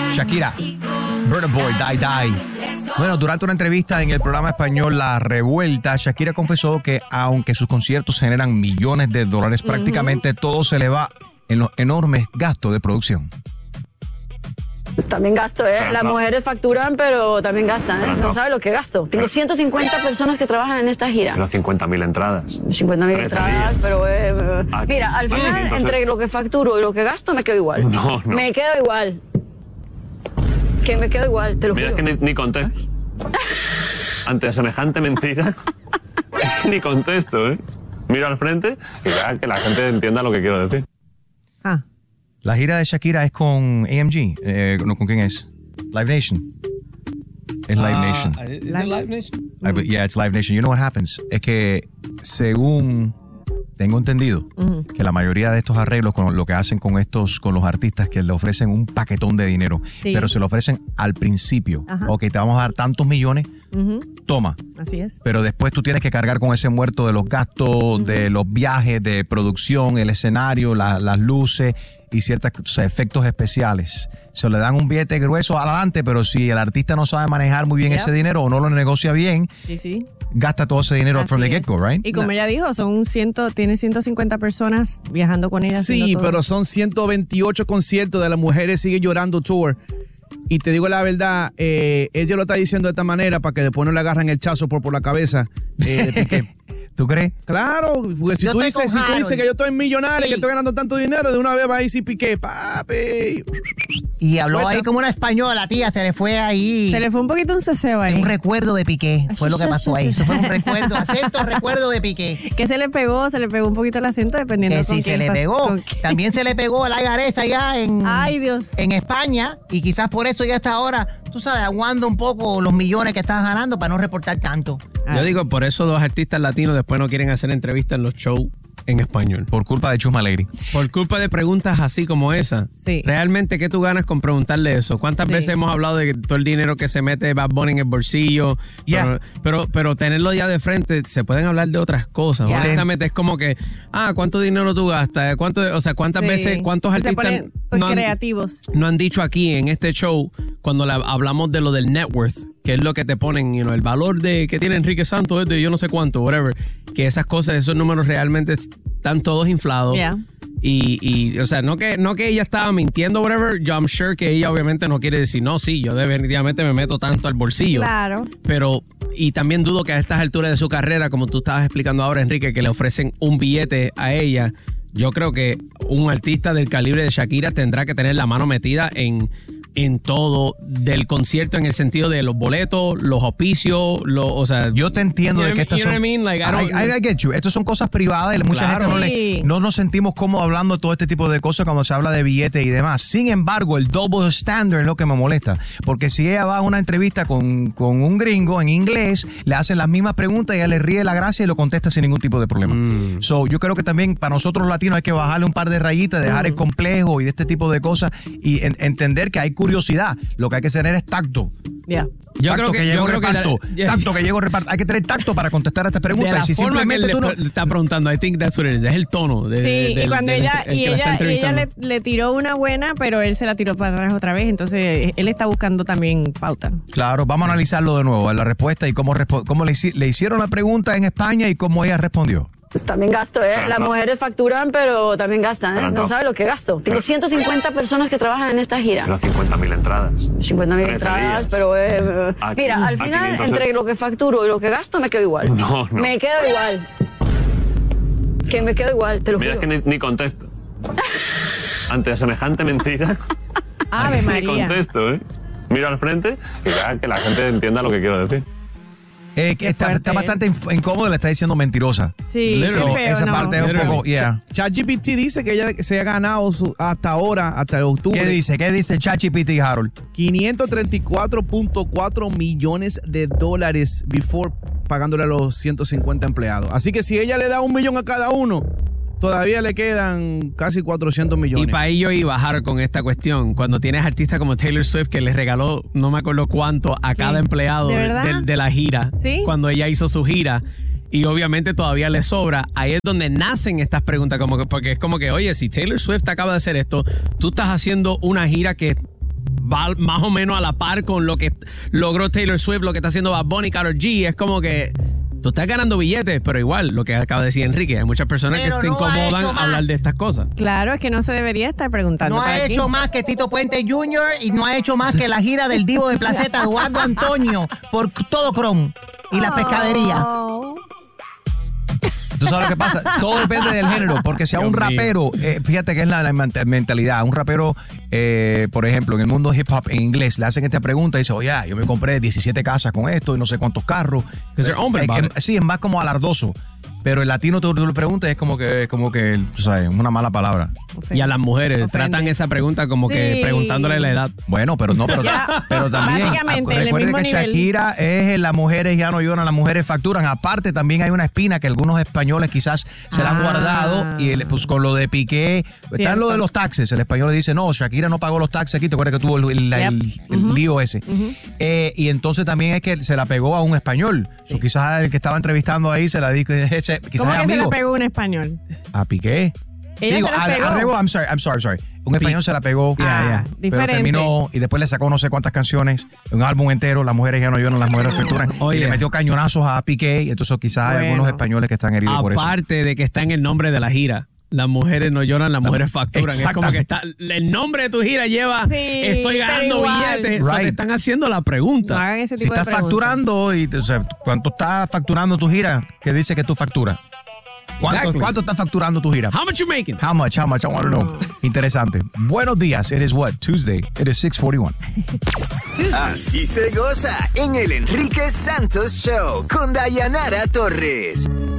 Shakira, Burna Boy, Die Die. Bueno, durante una entrevista en el programa español La Revuelta, Shakira confesó que aunque sus conciertos generan millones de dólares, prácticamente todo se le va en los enormes gastos de producción. También gasto, Las mujeres facturan, pero también gastan, No sabes lo que gasto. Tengo 150 personas que trabajan en esta gira. Pero 50.000 entradas. 50.000 entradas, pero... mira, al final, entonces, entre lo que facturo y lo que gasto, me quedo igual. No. Me quedo igual. Que me quedo igual, te lo juro. Mira, es que ni contesto. Ante semejante mentira, es que ni contesto, Miro al frente y ya que la gente entienda lo que quiero decir. La gira de Shakira es con AMG. ¿Con quién es? Live Nation. Es Live Nation. ¿Es Live Nation? Yeah, it's Live Nation. You know what happens? Es que según tengo entendido, que la mayoría de estos arreglos, con lo que hacen con los artistas, que le ofrecen un paquetón de dinero, pero se lo ofrecen al principio. Ok, te vamos a dar tantos millones, toma. Así es. Pero después tú tienes que cargar con ese muerto de los gastos, de los viajes, de producción, el escenario, las luces y ciertos efectos especiales. Se le dan un billete grueso adelante, pero si el artista no sabe manejar muy bien ese dinero o no lo negocia bien, gasta todo ese dinero from the get-go, right? Y como ella dijo, tiene 150 personas viajando con ella. Sí, pero son 128 conciertos de Las Mujeres Sigue Llorando Tour. Y te digo la verdad, ella lo está diciendo de esta manera para que después no le agarren el chazo por la cabeza de Piqué. ¿Tú crees? Claro, porque si tú dices que yo estoy millonario, que estoy ganando tanto dinero, de una vez va a decir Piqué, papi. Y habló ahí como una española, tía, se le fue ahí. Se le fue un poquito un ceseo ahí. Un recuerdo de Piqué, fue lo que pasó ahí. Eso fue un recuerdo, recuerdo de Piqué. Que se le pegó un poquito el acento dependiendo de si se le pegó. También se le pegó a la Gareza allá en España, y quizás por eso ya hasta ahora, tú sabes, aguando un poco los millones que estás ganando para no reportar tanto. Yo digo, por eso los artistas latinos después no quieren hacer entrevistas en los shows en español. Por culpa de Chusma Lady. Por culpa de preguntas así como esa. Sí. Realmente, ¿qué tú ganas con preguntarle eso? ¿Cuántas veces hemos hablado de todo el dinero que se mete Bad Bunny en el bolsillo? Yeah. Pero tenerlo ya de frente, se pueden hablar de otras cosas. Yeah. Honestamente, es como que, ¿cuánto dinero tú gastas? ¿Cuántas veces, cuántos artistas se ponen creativos? No han dicho aquí en este show, cuando hablamos de lo del net worth, que es lo que te ponen, el valor de que tiene Enrique Santos, de yo no sé cuánto, whatever, que esas cosas, esos números realmente están todos inflados. Yeah. Y o sea, no que ella estaba mintiendo, whatever, I'm sure que ella obviamente no quiere decir, no, sí, yo definitivamente me meto tanto al bolsillo. Claro. Pero, y también dudo que a estas alturas de su carrera, como tú estabas explicando ahora, Enrique, que le ofrecen un billete a ella. Yo creo que un artista del calibre de Shakira tendrá que tener la mano metida en todo del concierto, en el sentido de los boletos, los auspicios, o sea... Yo te entiendo de que estas son... I get you. Estas son cosas privadas y mucha gente no nos sentimos cómodos hablando de todo este tipo de cosas cuando se habla de billetes y demás. Sin embargo, el double standard es lo que me molesta. Porque si ella va a una entrevista con un gringo en inglés, le hacen las mismas preguntas y ella le ríe la gracia y lo contesta sin ningún tipo de problema. So, yo creo que también para nosotros los latinos hay que bajarle un par de rayitas, dejar el complejo y de este tipo de cosas y entender que hay curiosidad. Lo que hay que tener es tacto. Yeah. Yo creo que llego reparto. Hay que tener tacto para contestar a estas preguntas. De la si forma simplemente que él le está preguntando, I think that's what it is. Es el tono. Y cuando ella le tiró una buena, pero él se la tiró para atrás otra vez. Entonces, él está buscando también pauta. Claro, vamos a analizarlo de nuevo, la respuesta y cómo le hicieron la pregunta en España y cómo ella respondió. También gasto, Las mujeres facturan, pero también gastan, No sabes lo que gasto. Tengo 150 personas que trabajan en esta gira. Pero 50.000 entradas. 50.000 entradas, pero... mira, al final, entre lo que facturo y lo que gasto, me quedo igual. No. Me quedo igual. Que me quedo igual, te lo juro. Mira, es que ni contesto. Ante semejante mentira, Ave María. Ni contesto, Miro al frente y ya que la gente entienda lo que quiero decir. Está bastante incómodo, le está diciendo mentirosa. Sí, feo, esa parte es un poco, ChatGPT dice que ella se ha ganado hasta octubre. ¿Qué dice ChatGPT, Harold? $534.4 millones before pagándole a los 150 empleados. Así que si ella le da $1 millón a cada uno, todavía le quedan casi 400 millones. Y para ello y bajar con esta cuestión, cuando tienes artistas como Taylor Swift que les regaló no me acuerdo cuánto a cada empleado de la gira, cuando ella hizo su gira, y obviamente todavía le sobra, ahí es donde nacen estas preguntas, porque es como que, oye, si Taylor Swift acaba de hacer esto, tú estás haciendo una gira que va más o menos a la par con lo que logró Taylor Swift, lo que está haciendo Bad Bunny, Karol G. Es como que tú estás ganando billetes, pero igual, lo que acaba de decir Enrique, hay muchas personas que se incomodan a hablar de estas cosas. Claro, es que no se debería estar preguntando. No ha hecho más que Tito Puente Jr. y no ha hecho más que la gira del Divo de Placeta, Eduardo Antonio, por todo Chrome y la pescadería. ¿Tú sabes lo que pasa? Todo depende del género, porque si a un rapero, fíjate que es la mentalidad, a un rapero, por ejemplo, en el mundo hip hop en inglés, le hacen esta pregunta y dice, oye, yo me compré 17 casas con esto y no sé cuántos carros. Sí, es más como alardoso. Pero el latino tú le preguntas y es como que, tú sabes, una mala palabra. Y a las mujeres tratan esa pregunta como que preguntándole la edad. Bueno, pero también recuerden que Shakira es las mujeres ya no lloran, las mujeres facturan. Aparte también hay una espina que algunos españoles quizás se la han guardado y pues con lo de Piqué, está lo de los taxes. El español le dice, no, Shakira no pagó los taxes aquí, te acuerdas que tuvo el lío ese. Y entonces también es que se la pegó a un español. O quizás el que estaba entrevistando ahí se la dijo. ¿Cómo que se la pegó un español? A Piqué. Digo, a Rebo, I'm sorry. Un español se la pegó, pero terminó y después le sacó no sé cuántas canciones, un álbum entero, las mujeres ya no lloran, las mujeres facturan, y le metió cañonazos a Piqué, y entonces quizás hay algunos españoles que están heridos por eso. Aparte de que está en el nombre de la gira. Las mujeres no lloran, las mujeres facturan. Es como que está, el nombre de tu gira lleva estoy ganando billetes. Right. Te están haciendo la pregunta. No hagan ese tipo si estás facturando, ¿cuánto está facturando tu gira? ¿Qué dice que tú facturas? ¿Cuánto está facturando tu gira? How much you making? How much? I want to know. Interesante. Buenos días. It is what? Tuesday. It is 6:41. Así se goza en el Enrique Santos Show con Dayanara Torres.